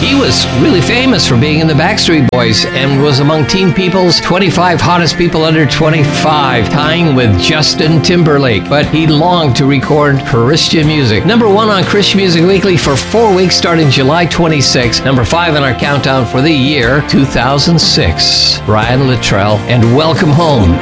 He was really famous for being in the Backstreet Boys and was among Teen People's 25 hottest people under 25, tying with Justin Timberlake. But he longed to record Christian music. Number 1 on Christian Music Weekly for 4 weeks starting July 26. Number 5 on our countdown for the year 2006. Brian Littrell and Welcome Home.